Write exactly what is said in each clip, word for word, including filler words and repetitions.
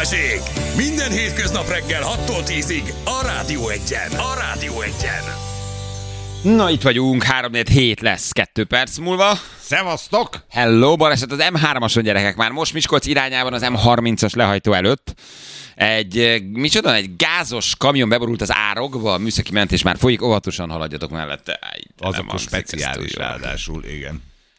Balázsék! Minden hétköznap reggel hattól tízig a Rádió Egyen. A Rádió Egyen. Na, itt vagyunk, három hét lesz, kettő perc múlva. Szevasztok! Hello, baleset az em hármason, gyerekek, már most Miskolc irányában az em harmincas lehajtó előtt. Egy, micsoda, egy gázos kamion beborult az árokba, a műszaki mentés már folyik, óvatosan haladjatok mellette. Áj, az akkor speciális ráadásul, igen.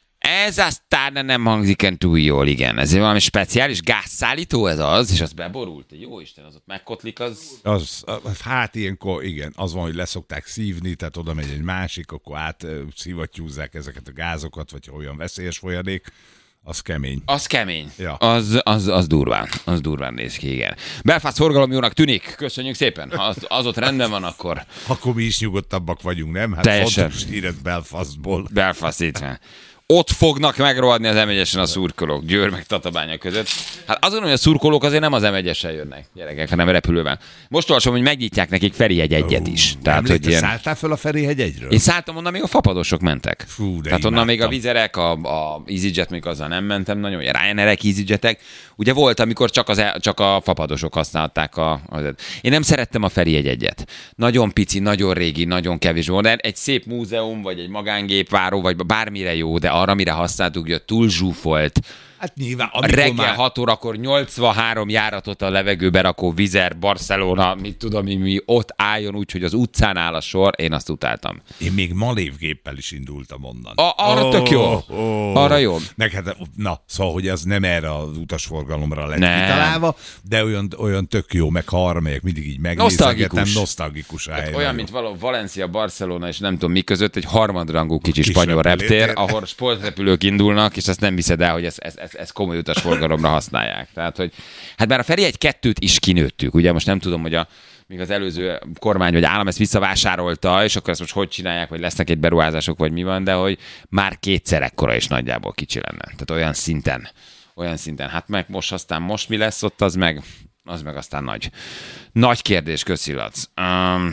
Ez aztán nem hangzik en túl jól, igen. Ez valami speciális gázszállító ez az, és az beborult. Jó Isten, az ott megkotlik, az... az... Hát ilyenkor, igen, az van, hogy leszokták szívni, tehát oda megy egy másik, akkor át szivattyúzzák ezeket a gázokat, vagy olyan veszélyes folyadék. Az kemény. Az kemény. Ja. Az, az, az durván. Az durván néz ki, igen. Belfast forgalom jónak tűnik. Köszönjük szépen. Ha az, az ott rendben van, akkor... Akkor mi is nyugodtabbak vagyunk, nem? Hát teljesen. Fontos híret Belfastból. Belfast itt van. Ott fognak megrohadni az em egyesen a szurkolók, Győr meg Tatabánya között. Hát azon, hogy a szurkolók azért nem az em egyesen jönnek, gyerekek, hanem repülővel. Most olvasom, hogy megnyitják nekik Ferihegy egyet is. Uh, Tehát, hogy ilyen... Szálltál föl a Ferihegy egyről? Én szálltam onnan, még a fapadosok mentek. Fú, de Tehát onnan imádtam. még a vizerek, a, a EasyJet, még azzal nem mentem nagyon, a Ryanerek, EasyJetek. Ugye volt, amikor csak, az, csak a fapadosok használták a... Az... Én nem szerettem a Ferihegy egyet. Nagyon pici, nagyon régi, nagyon kevés volt. Egy szép múzeum, vagy egy magángépváró, vagy bármire jó, de arra, mire használtuk, hogy túl zsúfolt. Hát nyilván, Reggel már... hat órakor nyolcvanhárom járatot a levegőbe rakó Vizer, Barcelona, mit tudom, mi, mi ott álljon úgy, hogy az utcán áll a sor, én azt utáltam. Én még malévgéppel is indultam onnan. A, arra oh, tök jó. Oh. Arra jó. Meg hát, na, szóval, hogy ez nem erre az utasforgalomra lett nem. kitalálva, de olyan, olyan tök jó, meg ha arra megyek, mindig így megnézegetem, nosztalgikus hely. Olyan, mint való Valencia, Barcelona és nem tudom mi között, egy harmadrangú kicsi, kicsi spanyol reptér, ahol sportrepülők indulnak, és azt nem hiszed el, hogy ez, ez, ez, ez komoly utasforgalomra használják. Tehát, hogy hát már a Ferihegy kettőt is kinőttük. Ugye most nem tudom, hogy a még az előző kormány vagy állam ezt visszavásárolta, és akkor ezt most hogy csinálják, vagy lesznek egy beruházások, vagy mi van, de hogy már kétszer ekkora is nagyjából kicsi lenne. Tehát olyan szinten, olyan szinten. Hát meg most aztán most mi lesz ott, az meg, az meg aztán nagy. Nagy kérdés, köszi, Lac. Um,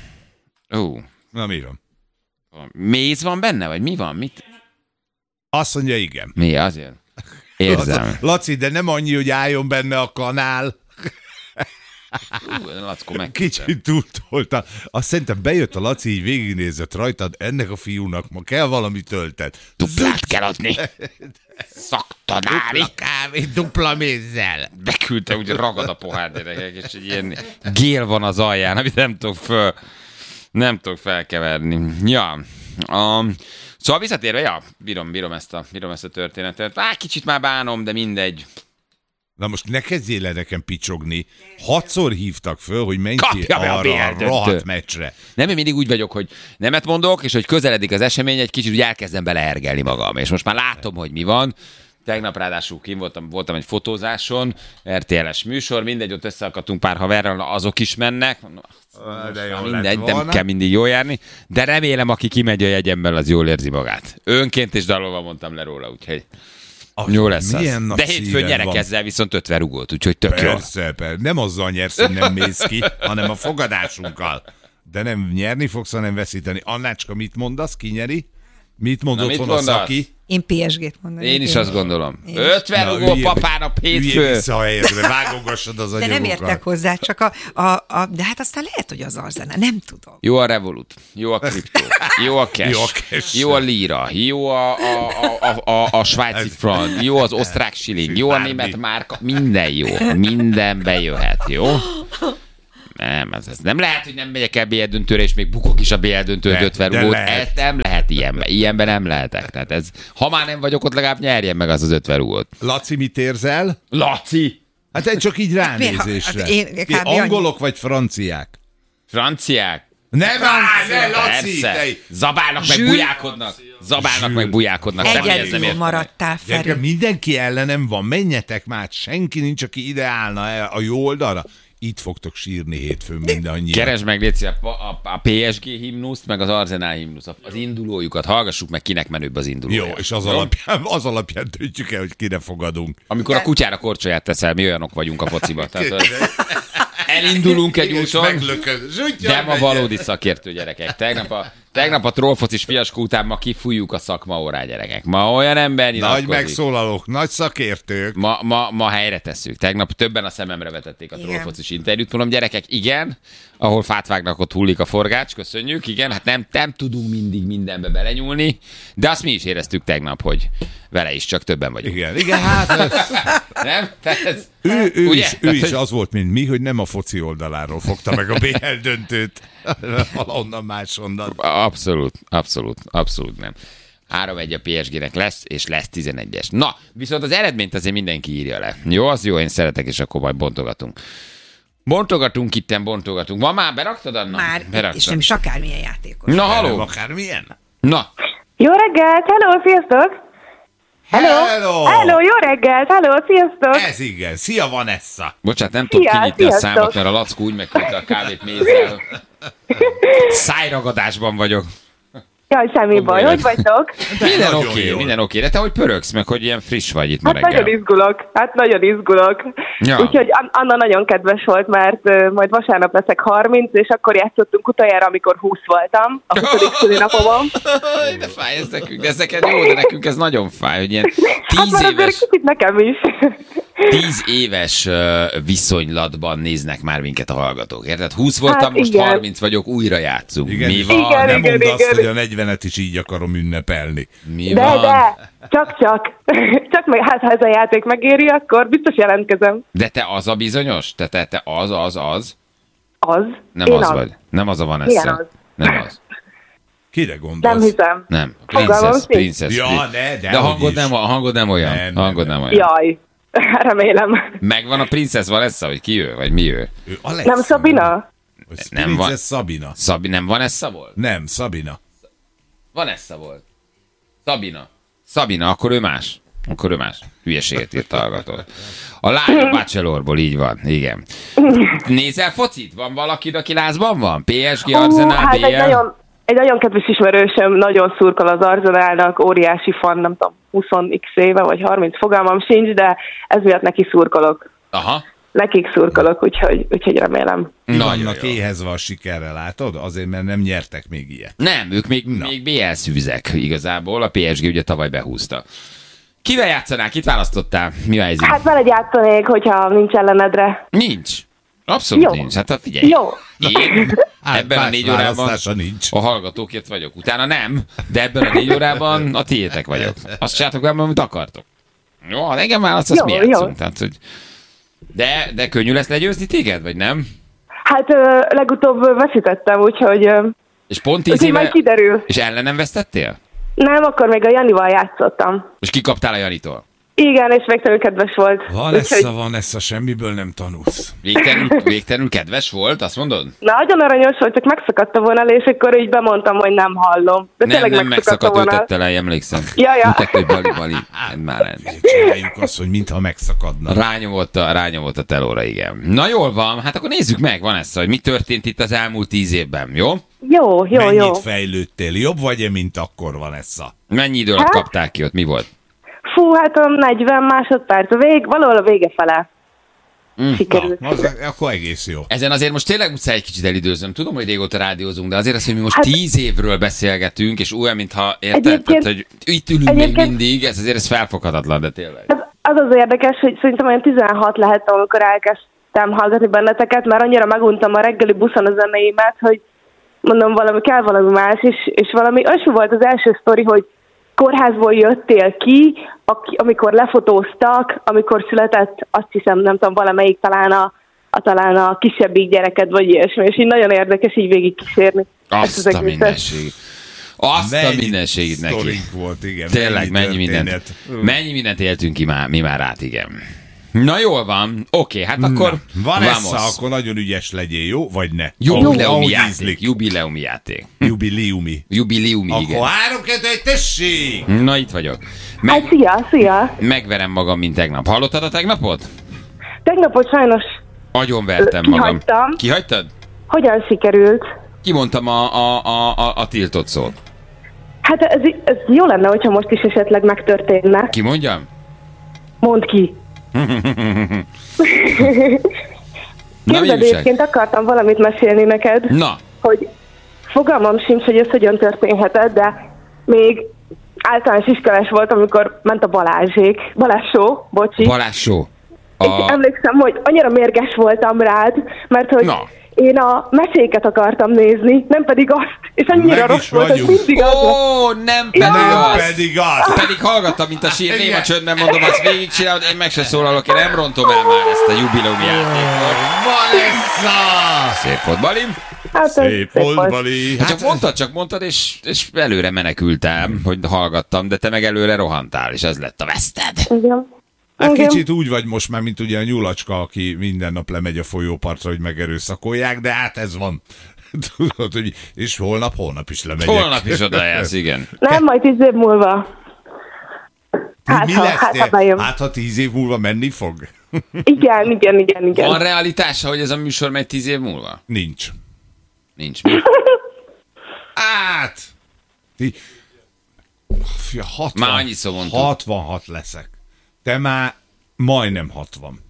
ó. Na mi van? Méz van benne, vagy mi van? Mit? Azt mondja, igen. Mi azért? Érzem. Laci, de nem annyi, hogy álljon benne a kanál. Ú, Lackó meg. Kicsit túltolta. Azt szerintem bejött a Laci, így végignézett rajtad, ennek a fiúnak ma kell valami töltet. Duplát kell adni. Szaktanári. Dupla kávé, dupla mézzel. Beküldte, úgy ragad a pohár, gyerekek, és egy ilyen gél van az alján, amit nem tudok föl, nem tudok felkeverni. Ja, um, szóval visszatérve, ja, bírom, bírom, ezt a, bírom ezt a történetet. Á, kicsit már bánom, de mindegy. Na most ne kezdjél le nekem picsogni. Hatszor hívtak föl, hogy menj ki arra a rohadt meccsre. Nem, én mindig úgy vagyok, hogy nemet mondok, és hogy közeledik az esemény, egy kicsit úgy elkezdem beleergelni magam. És most már látom, hogy mi van. Tegnap ráadásul kim voltam, voltam egy fotózáson, er té el-es műsor, mindegy, ott összeakadtunk pár haverral, azok is mennek. De jó mindegy, nem kell mindig jól járni, de remélem, aki kimegy a jegyemmel, az jól érzi magát. Önként és dalolva mondtam le róla, úgyhogy Ah, jó lesz az. De hétfőn nyerek ezzel viszont ötven rugót, úgyhogy tök jó. Persze, persze. Nem azzal nyersz, hogy nem mész ki, hanem a fogadásunkkal. De nem nyerni fogsz, hanem veszíteni. Annácska, mit mondasz? Ki nyeri? Mit mond otthon a Szaki? Én pé es gét mondom. Én is azt gondolom. ötven rugó papának hétfő. Üljél vissza a helyedre, vágogassad az anyagokat. De nem értek hozzá, csak a, a, a... De hát aztán lehet, hogy az Arzenál. Nem tudom. Jó a Revolut, jó a kriptó, jó a cash, jó a, cash. Jó a lira, jó a, a, a, a, a svájci frank, jó az osztrák shilling, jó a német márka, minden jó. Minden bejöhet, jó? Nem, ez, ez nem lehet, hogy nem megyek el bé el döntőre, és még bukok is a bé el döntőt ötven rugót. Ez nem lehet ilyenben. Ilyenben nem lehetek. Tehát ez, ha már nem vagyok ott, legalább nyerjen meg az az ötven rugót. Laci, mit érzel? Laci! Hát egy csak így ránézésre. Hát én, én, angolok annyi... vagy franciák? Franciák? Nem áll, ne, Laci! Persze. Zabálnak meg bujálkodnak. Zabálnak meg bujálkodnak. Egyedül maradtál, Feri. Mindenki ellenem van. Menjetek már, senki nincs, aki ide állna a jó oldalra. Itt fogtok sírni hétfőn mindannyian. Keresd meg, Léci, a, a, a pé es gé himnuszt, meg az Arzenál himnuszt, az indulójukat. Hallgassuk meg, kinek menőbb az indulója. Jó, és az alapján, az alapján döntjük el, hogy kire fogadunk. Amikor a kutyára korcsolyát teszel, mi olyanok vagyunk a fociba. Tehát, elindulunk egy úton, de ma valódi szakértő, gyerekek. Tegnap a, Tegnap a trollfocis fiaskó után ma kifújjuk a szakmaórá, gyerekek. Ma olyan ember nyilatkozik. Nagy megszólalók, nagy szakértők. Ma, ma, ma helyre tesszük. Tegnap többen a szememre vetették a trollfocis interjút. Mondom, gyerekek, igen, ahol fát vágnak, ott hullik a forgács, köszönjük, igen, hát nem, nem tudunk mindig mindenbe belenyúlni, de azt mi is éreztük tegnap, hogy vele is csak többen vagyunk. Igen, igen, hát nem? Ez, ő, ő, ugye? is, ő Tehát, is hogy... az volt, mint mi, hogy nem a foci oldaláról fogta meg a bé el döntőt, valahonnan máshonnan. Abszolút, abszolút, abszolút nem. három egy a pé es gének lesz, és lesz tizenegyes. Na, viszont az eredményt azért mindenki írja le. Jó, az jó, én szeretek, és akkor majd bontogatunk. Bontogatunk itten, bontogatunk. Van már, beraktad, Anna? Már, Beraktad. és nem is akármilyen játékos. Na, haló! Akármilyen. Na, Jó reggelt, hello, sziasztok! Hello! Hello! Hello, jó reggelt, hello, sziasztok! Ez igen. Szia, Vanessa! bocsánat, nem tudom Szia, kinyitni a sziasztok. számot, mert a Lackó úgy megküldte a kávét mézzel. Szájragadásban vagyok. Jaj, semmi baj, Komolyan. hogy vagytok? Minden nagyon oké, jól. minden oké. De te hogy pörögsz meg, hogy ilyen friss vagy itt ma Hát nagyon reggel? izgulok, hát nagyon izgulok. Ja. Úgyhogy An- Anna nagyon kedves volt, mert uh, majd vasárnap leszek harminc, és akkor játszottunk utoljára, amikor húsz voltam, a huszadik szülinapomon. De fáj ez nekünk, de ez neked jó, de nekünk ez nagyon fáj, hogy ilyen Hát tíz már azért éves, kicsit nekem is. tíz éves ö, viszonylatban néznek már minket a hallgatók, érted? húsz voltam, Hát most igen. harminc vagyok, újra játszunk. Igen, Mi van? Igen, nem igen, mondd azt, igen. hogy a negyvenet is így akarom ünnepelni. Mi De, van? de, csak-csak. Csak meg, hát ha ez a játék megéri, akkor biztos jelentkezem. De te az a bizonyos? Te, te, te az, az, az? Az. Nem Én az, az vagy. Nem az a Milyen Vanessa. az? Nem az. Kire gondolsz? Nem hiszem. Nem. Fogalmam Princess, sincs. princess. Ja, pri- de- de de a hogy hangod is. nem, a hangod nem olyan. Nem, a hangod nem, nem, nem. olyan. Jaj, remélem. Megvan a princess Vanessa, hogy ki ő, vagy mi ő? Ő Alexa. Nem Szabina? Vagy Nem nem van. van. Szabina. Szabi, nem Vanessa volt? Nem, Szabina. Vanessa volt. Szabina. Szabina, akkor ő más. Akkor ő más. Hülyeséget írt a hallgató. A lány a Bachelorból, így van, igen. Nézel focit? Van valaki, aki lázban van? pé es gé, Hú, Arsenal, hát bé egy el? nagyon, egy nagyon kedves ismerősöm nagyon szurkol az Arsenalnak, óriási fan, nem tudom, húsz x éve, vagy harminc, fogalmam sincs, de ez miatt neki szurkolok. Aha. Nekik szurkolok, úgyhogy, úgyhogy remélem. Nagyon Vannak jó. éhezve a sikerre, látod? Azért, mert nem nyertek még ilyet. Nem, ők még, még bé el szűzek igazából. A pé es gé ugye tavaly behúzta. Kivel játszanál? Kit választottál? Mi a helyzet? Hát veled játszanék, hogyha nincs ellenedre. Nincs. Abszolút Jó. nincs. Hát figyelj. Jó. Én Hát, ebben a más négy órában választása nincs. a hallgatókért vagyok. Utána nem, de ebben a négy órában a tiétek vagyok. Azt csináltok velem, amit akartok. Jó, ha engem választasz, Jó, mi jó. játszunk. Tehát, hogy... de, de könnyű lesz legyőzni téged, vagy nem? Hát ö, legutóbb veszítettem, úgyhogy, ö, És pont tíz úgyhogy majd éve... kiderül. És ellenem vesztettél? Nem, akkor még a Janival játszottam. És kikaptál a Janitól? Igen, és végtelenül kedves volt. Vanessa, Vanessa, semmiből nem tanulsz. Végtelenül, végtelenül kedves volt, azt mondod? Nagyon aranyos volt, csak megszakadt a vonal, és akkor így bemondtam, hogy nem hallom. De Nem, tényleg nem megszakadt a megszakadt, ő vonal. tette le, emlékszem. Ja, ja. Úgy tette, hogy bali, bali. Hát már nem. Csináljuk azt, hogy mintha megszakadna. Rányomott a, rányomott a telóra, igen. Na jól van, hát akkor nézzük meg, van ez, hogy mi történt itt az elmúlt tíz évben, jó? Jó, jó, Mennyit jó. fejlődtél? Jobb vagy-e, mint akkor, Vanessa? Mennyi idő alatt Hát? kapták ki ott, mi volt? Fú, hát a negyven másodperc, a vég, valahol a vége fele. Sikerült. Na, az, akkor egész jó. Ezen azért most tényleg muszáj egy kicsit elidőzöm. Tudom, hogy régóta rádiózunk, de azért az, hogy mi most Hát- tíz évről beszélgetünk, és olyan, mintha érted, Egyébként- tehát, hogy itt ülünk még egyébként- mindig, ez azért ez felfoghatatlan, de tényleg. Az, az az érdekes, hogy szerintem olyan tizenhat lehet, amikor elkezdtem hallgatni benneteket, mert annyira meguntam a reggeli buszon a zenéimet, hogy mondom, valami kell valami más, és, és valami olyasmi volt az első sztori, hogy kórházból jöttél ki, aki, amikor lefotóztak, amikor született, azt hiszem, nem tudom, valamelyik talán a, a, talán a kisebbik gyereked, vagy ilyesmi, és így nagyon érdekes így végigkísérni. ezt Azt a egészet. mindenségét. Azt a Mennyi mindenségét neki. sztorink volt, igen. Tényleg, mennyi mindent, történet. mennyi mindent éltünk ki már, mi már át, igen. Na jól van, oké, hát akkor Vanessa, vamos. akkor nagyon ügyes legyél, jó? Vagy ne? Jubileumi Ahogy játék, ízlik. jubileumi játék. Jubileumi. Jubileumi, igen. Akkor három, kettő, egy, tessék! Na itt vagyok. Hát Meg, szia, szia! megverem magam, mint tegnap. Hallottad a tegnapot? Tegnapot sajnos Agyonvertem magam. Kihagytam. Kihagytad? hogyan sikerült? Kimondtam a, a, a, a, a tiltott szót. Hát ez, ez jó lenne, hogyha most is esetleg megtörténne. Kimondjam? Mondd ki. Na, mi Képzeld, újság? egyébként akartam valamit mesélni neked, Na, hogy fogalmam sincs, hogy ez hogyan történhetett, de még általános iskolás volt, amikor ment a Balázsék. Balázs show, bocsi. Balázs show. A... És emlékszem, hogy annyira mérges voltam rád, mert hogy Na. én a meséket akartam nézni, nem pedig azt. És annyira Meg rossz volt, hogy mindig az. Ó, nem pedig Ja. az. Pedig az. Pedig hallgattam, mint a sír, néma csöndben mondom, azt végigcsinálod, én meg se szólalok, én nem rontom el már ezt a jubileumi játékot. Vanessa! Szép volt, Balim. Hát, Szép volt, Bali. Hát csak mondtad, csak mondtad, és, és előre menekültem, hogy hallgattam, de te meg előre rohantál, és ez lett a veszted. Igen. Hát Igen. kicsit úgy vagy most már, mint ugye a nyulacska, aki minden nap lemegy a folyópartra, hogy megerőszakolják, de hát ez van. Tudod, hogy és holnap, holnap is lemegyek. Holnap is odajelsz, igen. Nem, majd tíz év múlva. Hát, Mi ha, lesz? hát, te? ha bejön. Hát, ha tíz év múlva menni fog? Igen, igen, igen, igen. Van realitása, hogy ez a műsor megy tíz év múlva? Nincs. Nincs. Mi? Hát! Ti... Fia, hatvan, Már annyiszor mondtuk. hatvanhat leszek. Te már majdnem hatvan.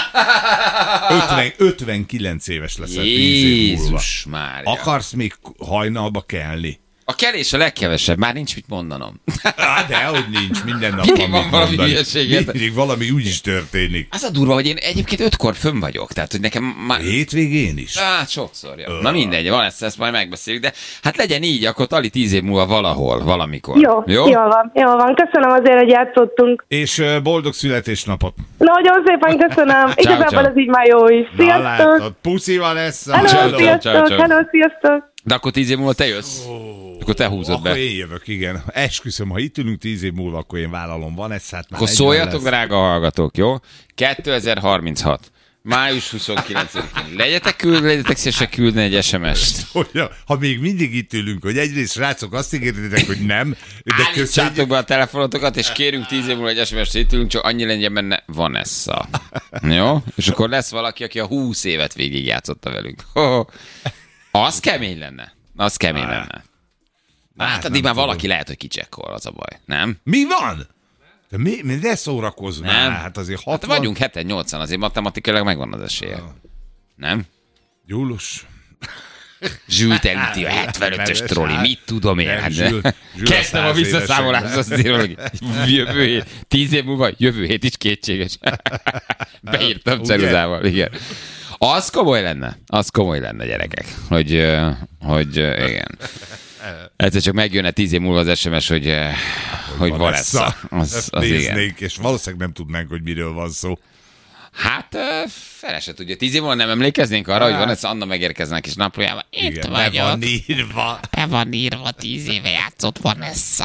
ötven, ötvenkilenc éves leszel tíz év múlva. Jézus Mária. Akarsz még hajnalba kelni? A kelés a legkevesebb, már nincs mit mondanom. Á, de hogy nincs, minden nap Mindig van van mit valami mondani. hülyeség, érted? Mindig valami úgy is történik. Az a durva, hogy én egyébként ötkor fönn vagyok, tehát hogy nekem már... Hétvégén is. Hát sokszor, ja. Na mindegy, van ezt, ezt majd megbeszéljük, de hát legyen így, akkor Tali tíz év múlva valahol, valamikor. Jó, jó? jól van, jól van. Köszönöm azért, hogy játszottunk. És ö, boldog születésnapot. Nagyon szépen köszönöm. Igazából ciao. ez így már jó is. Na, Sziasztok! látod, puszi van lesz. Hello, Ciao, ciao, sziasztok! ciao, ciao. Hello, sziasztok! De akkor tíz év múlva te jössz? Akkor te húzod Akkor be. én jövök, igen. Esküszöm, ha itt ülünk tíz év múlva, akkor én vállalom van ez, hát már Akkor negyven szóljatok, lesz. drága hallgatók, jó? kétezer-harminchat. május huszonkilencedikén. Legyetek küld, legyetek szívesek küldni egy es em est. Hogy, ha még mindig itt ülünk, hogy egyrészt srácok azt ígéritek, hogy nem, de Állítsátok köszönjük. be a telefonotokat, és kérünk tíz év múlva egy es em est, itt ülünk, csak annyi legyen benne Vanessa. Jó? És akkor lesz valaki, aki a húsz évet végigjátszotta velünk. Oh. Az kemény lenne. Az kemény lenne. Hát, hát addig már valaki lehet, hogy kicsekkol, az a baj. Nem? Mi van? De mi, mi de szórakozz már? Nem. Hát azért Hát hatvan... vagyunk heten nyolcan, azért matematikailag megvan az esélye. Nem? Gyulus. Zsült elüti a hetvenötös troli, mit tudom én? Nem, Hát, Zsül- Zsül a kezdtem a száz visszaszámolást, évesen. azt írom, hogy jövő hét, tíz év múlva, jövő hét is kétséges. Beírtam Ugye? ceruzával, igen. Az komoly lenne, az komoly lenne, gyerekek, hogy, ö, hogy ö, igen. Egyszer csak megjönne tíz év múlva az es em es, hogy, ö, hogy Vanessa. Az, az igen. Néznénk, és valószínűleg nem tudnánk, hogy miről van szó. Hát, ö, fele se tudja. Tíz év múlva nem emlékeznénk arra, hogy Vanessa Anna megérkezne a kis naplójában. Itt Igen, be vagyok. van írva. Be van írva, tíz éve játszott Vanessa.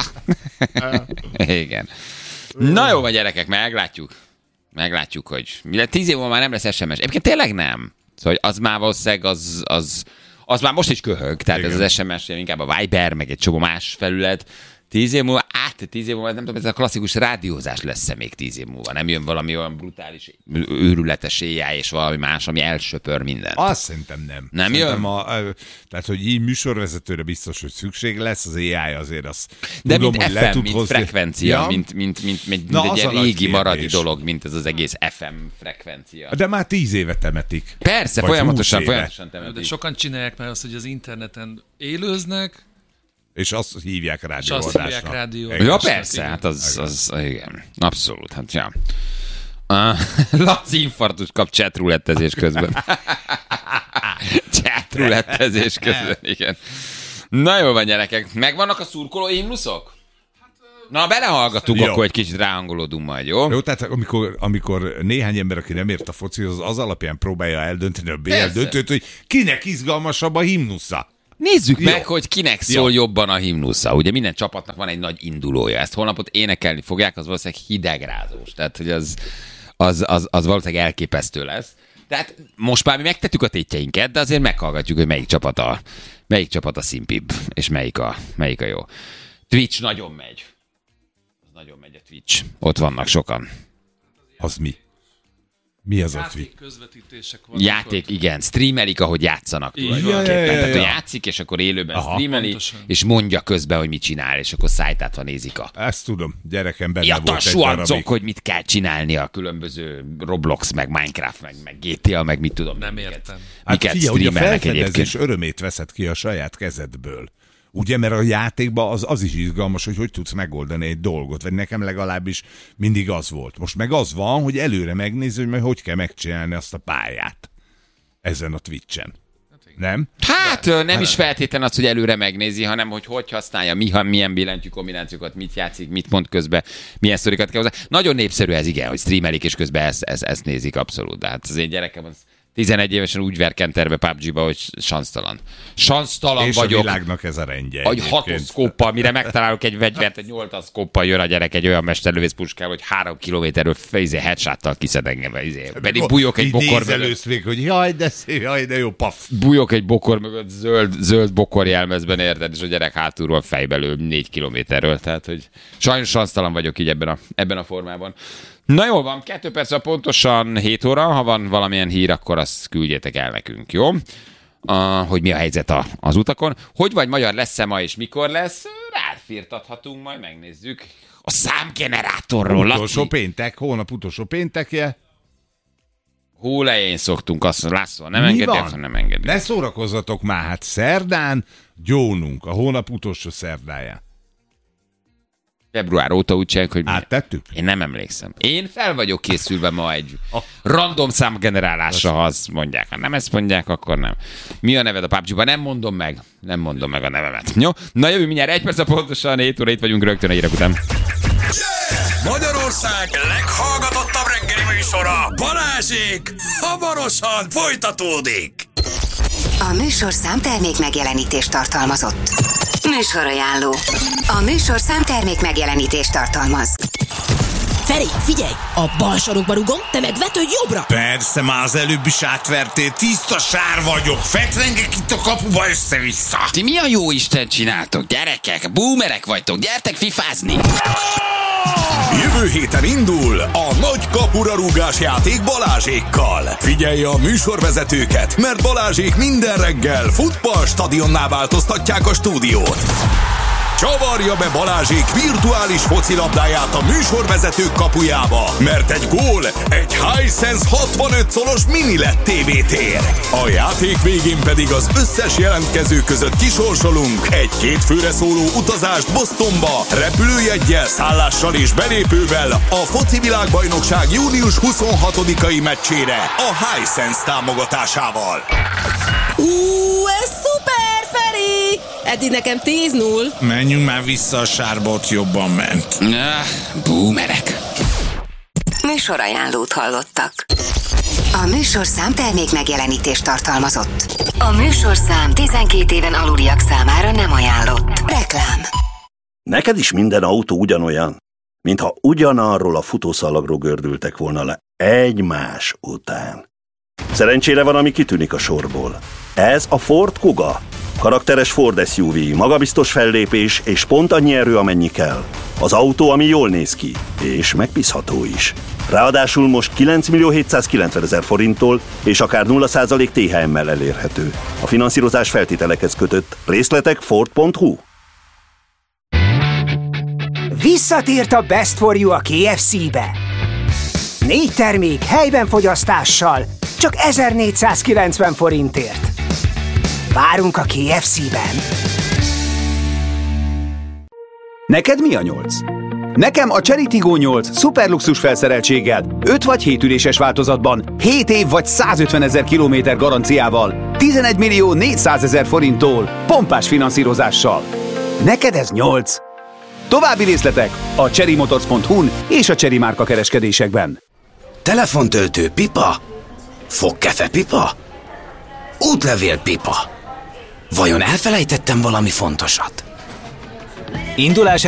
Igen. Na jó van, gyerekek, meglátjuk. Meglátjuk, hogy mi lesz. Tíz év múlva már nem lesz es em es. Egyébként tényleg nem. Szóval az már valószínűleg az, az, az már most is köhög. Tehát Igen. ez az es em es, inkább a Viber, meg egy csomó más felület. Tíz év múlva, át, tíz év múlva, nem tudom, ez a klasszikus rádiózás lesz-e még tíz év múlva. Nem jön valami olyan brutális, őrületes éjjel és valami más, ami elsöpör mindent. Azt szerintem nem. Nem szerintem jön? A, a, tehát, hogy így műsorvezetőre biztos, hogy szükség lesz, az á i azért az De tudom, mint hogy le ef em, tud mint hozni. frekvencia, Ja? mint, mint, mint, mint, Na, mint egy az a ilyen nagy régi maradi kérdés. dolog, mint ez az egész ef em frekvencia. De már tíz éve temetik. Persze, Vagy folyamatosan, húsz éve. folyamatosan De temetik. sokan csinálják már azt, hogy az interneten élőznek, És azt hívják és azt rádióadásnak. hívják rádió. Ja, persze, hát az, az, igen, abszolút, hát ja. Uh, Laci infarktus kap chatrulettezés közben. Chatrulettezés közben, igen. Na jó van, gyerekek, megvannak a szurkoló himnuszok? Na, belehallgatunk, Jó. akkor egy kicsit ráhangolódunk majd, jó? Jó, tehát amikor, amikor néhány ember, aki nem ért a focihoz, az alapján próbálja eldönteni a bé el Persze. döntőt, hogy kinek izgalmasabb a himnusza. Nézzük Jó. meg, hogy kinek szól Jó. jobban a himnusza. Ugye minden csapatnak van egy nagy indulója. Ezt holnapot énekelni fogják, az valószínűleg hidegrázós. Tehát, hogy az, az, az, az valószínűleg elképesztő lesz. Tehát most már mi megtettük a tétjeinket, de azért meghallgatjuk, hogy melyik csapat a, melyik csapat a szimpibb, és melyik a, melyik a jó. Twitch nagyon megy. Az nagyon megy a Twitch. Ott vannak sokan. Az mi? Mi az a Játék Twitch? közvetítések vannak. Játék, ott. igen, streamelik, ahogy játszanak. Így tulajdonképpen. van. Ja, ja, ja, Tehát ja. ő játszik, és akkor élőben Aha. streameli, Pontosan. és mondja közben, hogy mit csinál, és akkor szájtátva nézik a Ezt tudom, gyerekem benne fiatal volt egy suancok, darabig. hogy mit kell csinálni a különböző Roblox, meg Minecraft, meg, meg gé té á, meg mit tudom. Nem miket- értem. Hát Miket figyelj, hogy a streamelnek felfedezés egyébként. örömét veszed ki a saját kezedből. Ugye, mert a játékban az, az is izgalmas, hogy hogy tudsz megoldani egy dolgot, vagy nekem legalábbis mindig az volt. Most meg az van, hogy előre megnézni, hogy majd hogy kell megcsinálni azt a pályát ezen a Twitchen. Nem? Hát ö, nem is feltétlen az, hogy előre megnézi, hanem hogy hogy használja, mi, ha milyen billentyű kombinációkat, mit játszik, mit mond közben, milyen sztorikat kell hozzá. Nagyon népszerű ez, igen, hogy streamelik, és közben ezt, ezt, ezt nézik abszolút. De hát az én gyerekem az tizenegy évesen úgy verkent terve pé u bé gé-ba, hogy sansztalan. Sansztalan És vagyok. a világnak ez a rendje. Egy egyébként. hatoszkóppal, mire megtalálok egy vegyvert, egy nyolcaszkóppal jön a gyerek egy olyan mesterlövész puskával, hogy három kilométerről izé, headshottal kiszed engem. Izé. Pedig bújok egy Így bokor mögött. nézelősz még, hogy jaj, de szép, jaj, de jó, paf. Bújok egy bokor mögött, zöld, zöld bokor jelmezben, érted, és a gyerek hátulról fejbelül négy kilométerről. Tehát, hogy sajnos sansztalan vagyok így ebben a, ebben a formában. Na jól van, kettő perc pontosan hét óra, ha van valamilyen hír, akkor azt küldjétek el nekünk, jó? Uh, hogy mi a helyzet a, az utakon. Hogy vagy magyar lesz-e ma és mikor lesz? Ráfirtathatunk, majd megnézzük. A számgenerátorról, Utolsó Laci. péntek, hónap utolsó péntekje. Hó lején szoktunk, azt László, nem Mi engedjük, van? ha nem engedjük. Ne szórakozzatok már, hát szerdán gyónunk, a hónap utolsó szerdáján. Február óta úgy csináljuk, hogy mi- Áttettük? én nem emlékszem. Én fel vagyok készülve ma egy random számgenerálásra, ha azt mondják. Ha nem ezt mondják, akkor nem. Mi a neved a pé u bé gé-ban? Nem mondom meg. Nem mondom meg a nevemet. Jó? Na jövő mindjárt egy perc pontosan, hét óra itt vagyunk rögtön a hírek után. Magyarország leghallgatottabb reggeli műsora, Balázsék, hamarosan folytatódik. A műsorszám termék megjelenítést tartalmazott. Műsorajánló. A műsorszám termék megjelenítést tartalmaz. Feri, figyelj! A bal sarokba rugom, te meg vetődj jobbra! Persze, már az előbb is átvertél, tiszta sár vagyok, fetrengek itt a kapuba össze-vissza. Ti mi a jó Isten csináltok, gyerekek? Boomerek vagytok, gyertek fifázni! Jövő héten indul a nagy kapura rúgás játék Balázsékkal. Figyelj a műsorvezetőket, mert Balázsék minden reggel futballstadionná változtatják a stúdiót. Csavarja be Balázsék virtuális focilabdáját a műsorvezetők kapujába, mert egy gól egy Hisense hatvanöt szolos mini led té vé tér. A játék végén pedig az összes jelentkező között kisorsolunk egy két főre szóló utazást Bostonba, repülőjeggyel, szállással és belépővel a foci világbajnokság június huszonhatodikai meccsére a Hisense támogatásával. Ú, ez szuper, Feri! Eddig nekem tíz null. Menjünk már vissza a sárba, ott jobban ment. Ah, boomerek. Műsorajánlót hallottak. A műsorszám termék megjelenítést tartalmazott. A műsorszám tizenkét éven aluliak számára nem ajánlott. Reklám. Neked is minden autó ugyanolyan, mintha ugyanarról a futószalagról gördültek volna le egymás után. Szerencsére van, ami kitűnik a sorból. Ez a Ford Kuga. Karakteres Ford es u vé, magabiztos fellépés és pont annyi erő, amennyi kell. Az autó, ami jól néz ki, és megbízható is. Ráadásul most kilenc millió hétszázkilencvenezer forinttól és akár nulla százalék té há em-mel elérhető. A finanszírozás feltételekhez kötött. Részletek ford pont hu. Visszatért a Best for You a ké ef cé-be. Négy termék helyben fogyasztással, csak ezernégyszázkilencven forintért. Várunk a ké ef cé-ben. Neked mi a nyolc? Nekem a Cherry Tiggo nyolc szuperluxus felszereltséggel, öt vagy hét üléses változatban, hét év vagy százötvenezer kilométer garanciával, tizenegy millió négyszázezer forinttól, pompás finanszírozással. Neked ez nyolc. További részletek a cherry motors pont hu-n és a Cherry márka kereskedésekben. Telefontöltő pipa? Fogkefe pipa? Útlevél pipa? Vajon elfelejtettem valami fontosat? Indulás